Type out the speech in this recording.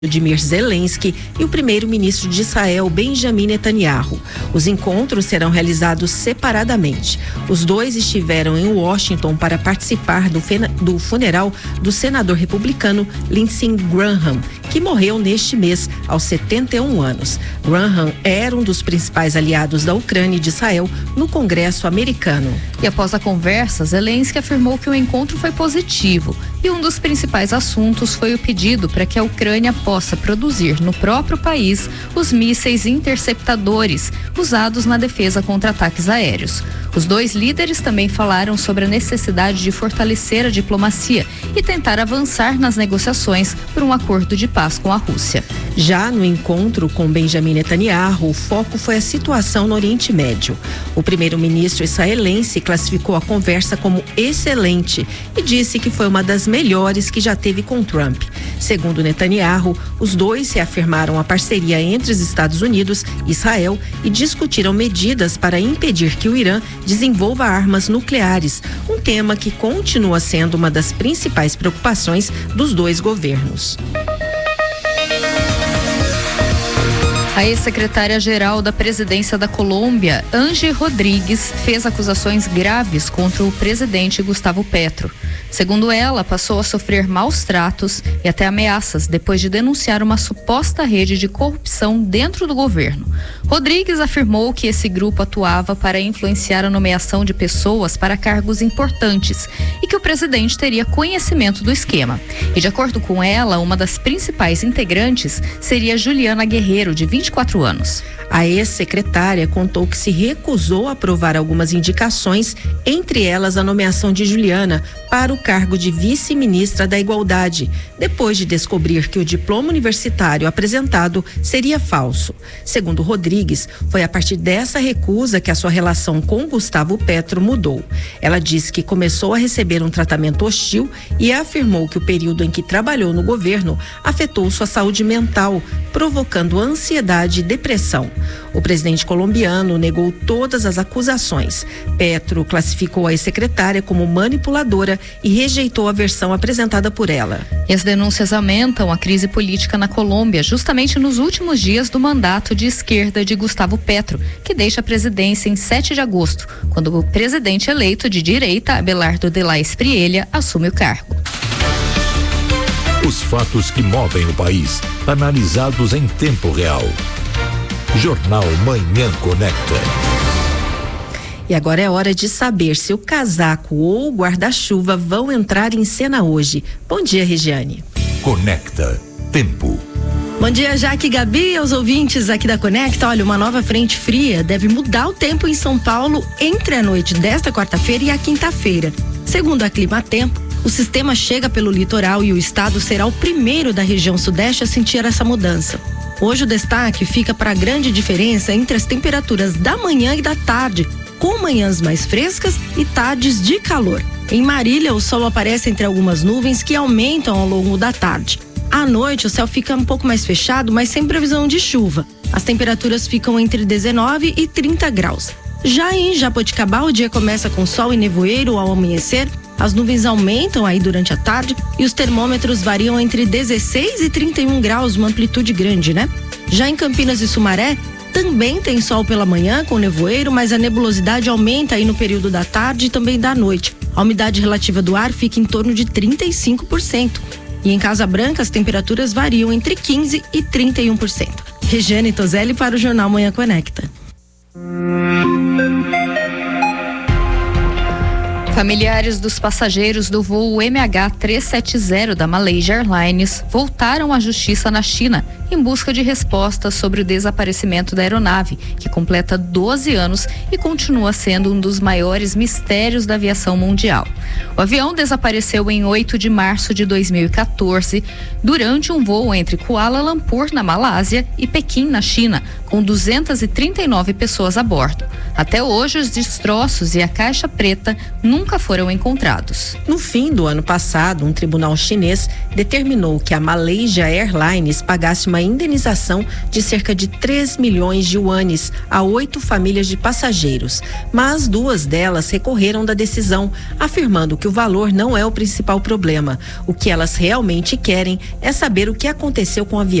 Volodymyr Zelensky e o primeiro-ministro de Israel, Benjamin Netanyahu. Os encontros serão realizados separadamente. Os dois estiveram em Washington para participar do funeral do senador republicano Lindsey Graham, que morreu neste mês aos 71 anos. Graham era um dos principais aliados da Ucrânia e de Israel no Congresso americano. E após a conversa, Zelensky afirmou que o encontro foi positivo e um dos principais assuntos foi o pedido para que a Ucrânia possa produzir no próprio país os mísseis interceptadores usados na defesa contra ataques aéreos. Os dois líderes também falaram sobre a necessidade de fortalecer a diplomacia e tentar avançar nas negociações por um acordo de paz com a Rússia. Já no encontro com Benjamin Netanyahu, o foco foi a situação no Oriente Médio. O primeiro-ministro israelense classificou a conversa como excelente e disse que foi uma das melhores que já teve com Trump. Segundo Netanyahu, os dois reafirmaram a parceria entre os Estados Unidos e Israel e discutiram medidas para impedir que o Irã desenvolva armas nucleares, um tema que continua sendo uma das principais preocupações dos dois governos. A ex-secretária-geral da presidência da Colômbia, Angie Rodríguez, fez acusações graves contra o presidente Gustavo Petro. Segundo ela, passou a sofrer maus tratos e até ameaças depois de denunciar uma suposta rede de corrupção dentro do governo. Rodríguez afirmou que esse grupo atuava para influenciar a nomeação de pessoas para cargos importantes e que o presidente teria conhecimento do esquema. E de acordo com ela, uma das principais integrantes seria Juliana Guerreiro, de 24 anos. A ex-secretária contou que se recusou a aprovar algumas indicações, entre elas a nomeação de Juliana para o cargo de vice-ministra da Igualdade, depois de descobrir que o diploma universitário apresentado seria falso. Segundo Rodríguez, foi a partir dessa recusa que a sua relação com Gustavo Petro mudou. Ela disse que começou a receber um tratamento hostil e afirmou que o período em que trabalhou no governo afetou sua saúde mental, provocando ansiedade e depressão. O presidente colombiano negou todas as acusações. Petro classificou a ex-secretária como manipuladora e rejeitou a versão apresentada por ela. E as denúncias aumentam a crise política na Colômbia, justamente nos últimos dias do mandato de esquerda de Gustavo Petro, que deixa a presidência em 7 de agosto, quando o presidente eleito de direita, Abelardo de la Espriella, assume o cargo. Os fatos que movem o país, analisados em tempo real. Jornal Manhã Conecta. E agora é hora de saber se o casaco ou o guarda-chuva vão entrar em cena hoje. Bom dia, Regiane. Conecta. Tempo. Bom dia, Jaque e Gabi, aos ouvintes aqui da Conecta. Olha, uma nova frente fria deve mudar o tempo em São Paulo entre a noite desta quarta-feira e a quinta-feira. Segundo a Climatempo, o sistema chega pelo litoral e o estado será o primeiro da região sudeste a sentir essa mudança. Hoje o destaque fica para a grande diferença entre as temperaturas da manhã e da tarde, com manhãs mais frescas e tardes de calor. Em Marília, o sol aparece entre algumas nuvens que aumentam ao longo da tarde. À noite, o céu fica um pouco mais fechado, mas sem previsão de chuva. As temperaturas ficam entre 19 e 30 graus. Já em Jaboticabal, o dia começa com sol e nevoeiro ao amanhecer. As nuvens aumentam aí durante a tarde e os termômetros variam entre 16 e 31 graus, uma amplitude grande, né? Já em Campinas e Sumaré, também tem sol pela manhã com nevoeiro, mas a nebulosidade aumenta aí no período da tarde e também da noite. A umidade relativa do ar fica em torno de 35%. E em Casa Branca, as temperaturas variam entre 15% e 31%. Regiane Tozelli para o Jornal Manhã Conecta. Familiares dos passageiros do voo MH370 da Malaysia Airlines voltaram à justiça na China em busca de respostas sobre o desaparecimento da aeronave, que completa 12 anos e continua sendo um dos maiores mistérios da aviação mundial. O avião desapareceu em 8 de março de 2014 durante um voo entre Kuala Lumpur, na Malásia, e Pequim, na China, com 239 pessoas a bordo. Até hoje, os destroços e a caixa preta nunca nunca foram encontrados. No fim do ano passado, um tribunal chinês determinou que a Malaysia Airlines pagasse uma indenização de cerca de 3 milhões de yuanes a 8 famílias de passageiros, mas 2 delas recorreram da decisão, afirmando que o valor não é o principal problema. O que elas realmente querem é saber o que aconteceu com o avião.